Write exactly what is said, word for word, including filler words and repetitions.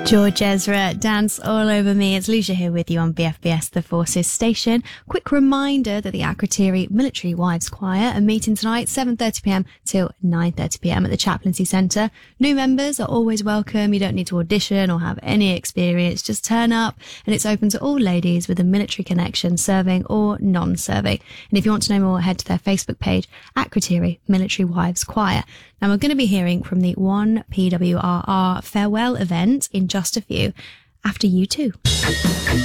George Ezra, Dance All Over Me. It's Lucia here with you on B F B S The Forces Station. Quick reminder that the Akrotiri Military Wives Choir are meeting tonight, seven thirty p m till nine thirty p m at the Chaplaincy Centre. New members are always welcome. You don't need to audition or have any experience. Just turn up, and it's open to all ladies with a military connection, serving or non-serving. And if you want to know more, head to their Facebook page, Akrotiri Military Wives Choir. Now, we're going to be hearing from the one P W R R farewell event in just a few after you two.